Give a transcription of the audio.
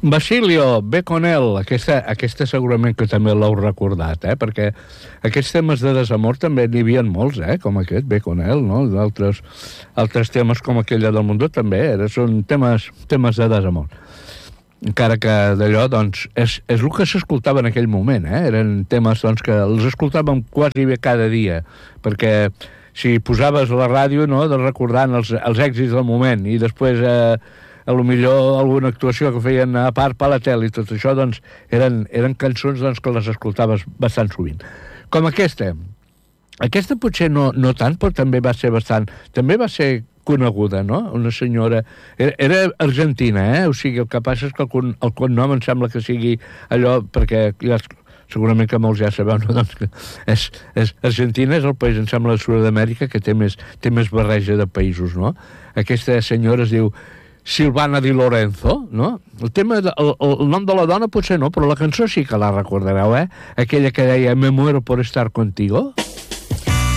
Basilio, Ve con él, aquesta segurament que també l'heu recordat, perquè aquests temes de desamor també n'hi havia molts, com aquest, Ve con él, no? Altres temes com aquella del Mundo també, són temes de desamor. Encara que d'allò, doncs, és el que s'escoltava en aquell moment, eren temes doncs, que els escoltàvem quasi bé cada dia, perquè si posaves la ràdio, no?, recordant els èxits del moment, i després a lo millor alguna actuació que feien a part per la tele i tot això, doncs, eren cançons doncs, que les escoltaves bastant sovint. Com aquesta. Aquesta potser no tant, però també va ser coneguda, no? Una senyora... Era argentina, o sigui, el que passa és que el cognom em sembla que sigui allò, perquè segurament que molts ja sabeu, no? Doncs que Argentina és el país, em sembla, de Sud-amèrica que té més barreja de països, no? Aquesta senyora es diu Silvana Di Lorenzo, no? El nom de la dona potser no, però la cançó sí que la recordareu, aquella que deia Me muero por estar contigo.